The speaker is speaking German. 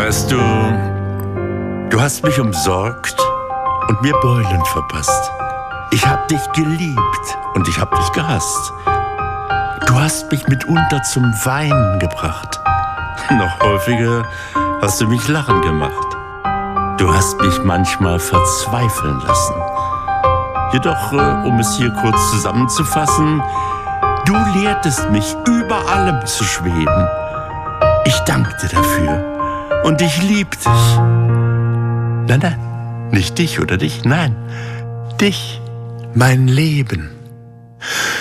Weißt du, du hast mich umsorgt und mir Beulen verpasst. Ich hab dich geliebt und ich hab dich gehasst. Du hast mich mitunter zum Weinen gebracht. Noch häufiger hast du mich lachen gemacht. Du hast mich manchmal verzweifeln lassen. Jedoch, um es hier kurz zusammenzufassen, du lehrtest mich, über allem zu schweben. Ich dankte dafür und ich lieb dich. Nein, nein, nicht dich oder dich, nein, dich, mein Leben.